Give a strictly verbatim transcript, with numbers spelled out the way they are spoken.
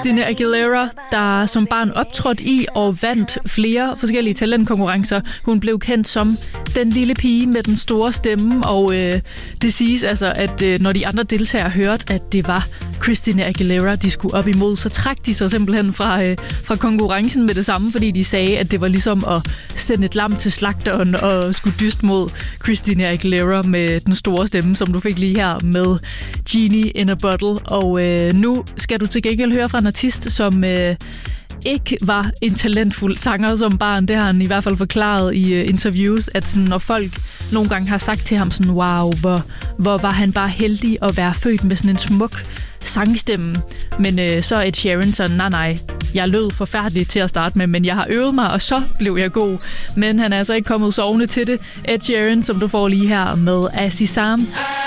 Christina Aguilera, der som barn optrådte i og vandt flere forskellige talentkonkurrencer. Hun blev kendt som den lille pige med den store stemme, og øh, det siges altså, at øh, når de andre deltagere hørte, at det var Christina Aguilera, de skulle op imod, så trak de sig simpelthen fra, øh, fra konkurrencen med det samme, fordi de sagde, at det var ligesom at sende et lam til slagteren og skulle dyste mod Christina Aguilera med den store stemme, som du fik lige her med Genie in a Bottle. Og øh, nu skal du til gengæld høre fra en artist, som øh, ikke var en talentfuld sanger som barn. Det har han i hvert fald forklaret i uh, interviews, at sådan, når folk nogle gange har sagt til ham sådan, wow, hvor, hvor var han bare heldig at være født med sådan en smuk sangstemme. Men øh, så er Ed Sheeran sådan, nej nej, jeg lød forfærdeligt til at starte med, men jeg har øvet mig, og så blev jeg god. Men han er altså ikke kommet sovende til det. Ed Sheeran, som du får lige her med Azizam.